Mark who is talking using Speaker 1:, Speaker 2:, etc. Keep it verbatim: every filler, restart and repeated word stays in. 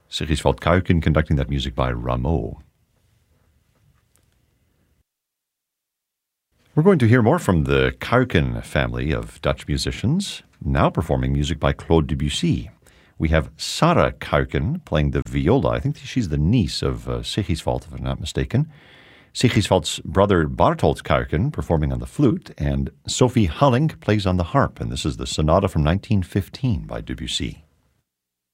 Speaker 1: Sigiswald Kuiken conducting that music by Rameau. We're going to hear more from the Kuiken family of Dutch musicians, now performing music by Claude Debussy. We have Sarah Kuiken playing the viola. I think she's the niece of uh, Sigiswald, if I'm not mistaken. Sigiswald's brother Barthold Kuiken performing on the flute, and Sophie Halling plays on the harp. And this is the sonata from nineteen fifteen by Debussy.